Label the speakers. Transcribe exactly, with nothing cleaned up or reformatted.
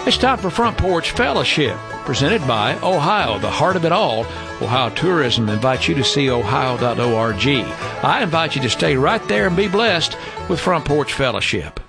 Speaker 1: It's time for Front Porch Fellowship, presented by Ohio, the heart of it all. Ohio Tourism invites you to see ohio dot org. I invite you to stay right there and be blessed with Front Porch Fellowship.